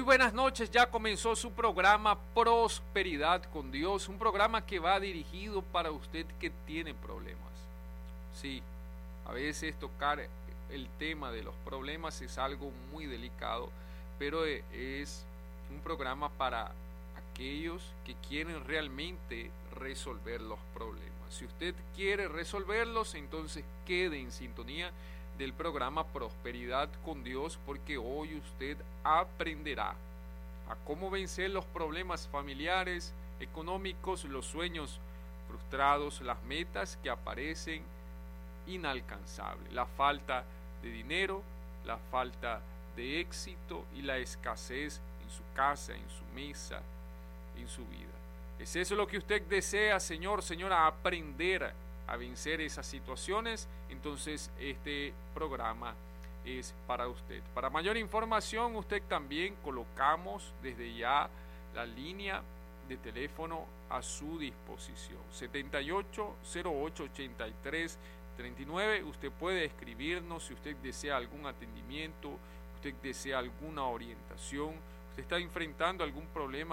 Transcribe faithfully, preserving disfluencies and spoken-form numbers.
buenas noches, ya comenzó su programa Prosperidad con Dios, un programa que va dirigido para usted que tiene problemas. Sí, a veces tocar el tema de los problemas es algo muy delicado, pero es un programa para aquellos que quieren realmente resolver los problemas. Si usted quiere resolverlos, entonces quede en sintonía del programa Prosperidad con Dios, porque hoy usted aprenderá a cómo vencer los problemas familiares, económicos, los sueños frustrados, las metas que aparecen inalcanzables, la falta de dinero, la falta de éxito y la escasez en su casa, en su mesa, en su vida. ¿Es eso lo que usted desea, señor, señora, aprender a vencer esas situaciones? Entonces este programa es para usted. Para mayor información, usted también colocamos desde ya la línea de teléfono a su disposición, setenta y ocho, cero ocho, ochenta y tres, treinta y nueve. Usted puede escribirnos si usted desea algún atendimiento, usted desea alguna orientación, usted está enfrentando algún problema